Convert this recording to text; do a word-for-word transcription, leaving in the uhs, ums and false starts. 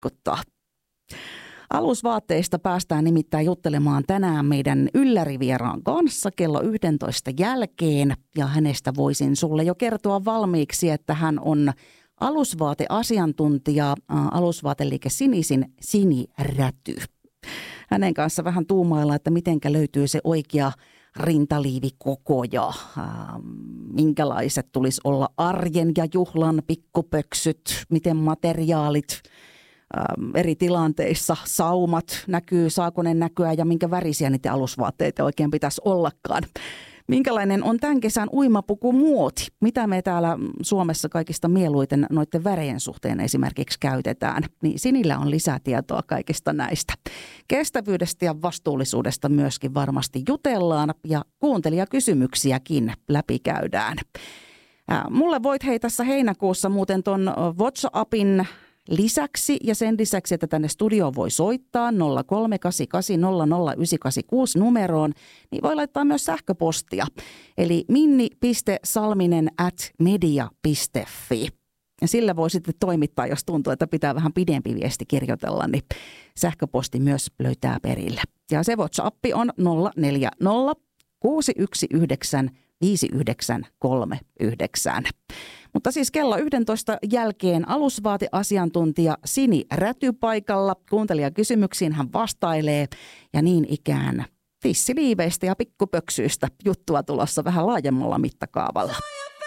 potkuttaa. Alusvaatteista päästään nimittäin juttelemaan tänään meidän yllärivieraan kanssa kello yksitoista jälkeen. Ja hänestä voisin sulle jo kertoa valmiiksi, että hän on alusvaateasiantuntija, alusvaateliike Sinisin Sini Räty. Hänen kanssa vähän tuumailla, että mitenkä löytyy se oikea rintaliivikoko ja äh, minkälaiset tulisi olla arjen ja juhlan pikkupöksyt, miten materiaalit äh, eri tilanteissa, saumat näkyy, saako ne näkyä ja minkä värisiä niitä alusvaatteita oikein pitäisi ollakaan. Minkälainen on tämän kesän uimapukumuoti? Mitä me täällä Suomessa kaikista mieluiten noiden värejen suhteen esimerkiksi käytetään? Niin Sinillä on lisätietoa kaikista näistä. Kestävyydestä ja vastuullisuudesta myöskin varmasti jutellaan ja kuuntelijakysymyksiäkin läpikäydään. Mulle voit hei tässä heinäkuussa muuten ton WhatsAppin lisäksi ja sen lisäksi, että tänne studioon voi soittaa nolla kolme kahdeksan kahdeksan nolla nolla yhdeksän kahdeksan kuusi numeroon, niin voi laittaa myös sähköpostia. Eli minni piste salminen at media piste fi. Ja sillä voi sitten toimittaa, jos tuntuu, että pitää vähän pidempi viesti kirjoitella, niin sähköposti myös löytää perille. Ja se WhatsApp on nolla neljä nolla kuusi yksi yhdeksän viisi yhdeksän kolme yhdeksän. Mutta siis kello yksitoista jälkeen alusvaateasiantuntija Sini Räty paikalla. Kuuntelijakysymyksiin hän vastailee ja niin ikään tissiliiveistä ja pikkupöksyistä juttua tulossa vähän laajemmalla mittakaavalla.